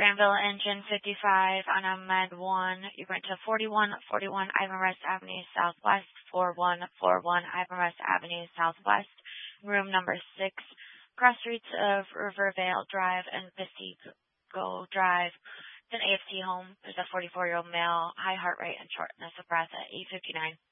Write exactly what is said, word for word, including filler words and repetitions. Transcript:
Granville Engine fifty-five on a Med one. You went to forty-one forty-one Ivan Rest Avenue Southwest, forty-one forty-one Ivan Rest Avenue Southwest, room number six, cross streets of Rivervale Drive and Pacifico Drive. It's an A F C home. There's a forty-four-year-old male, high heart rate and shortness of breath at eight fifty-nine.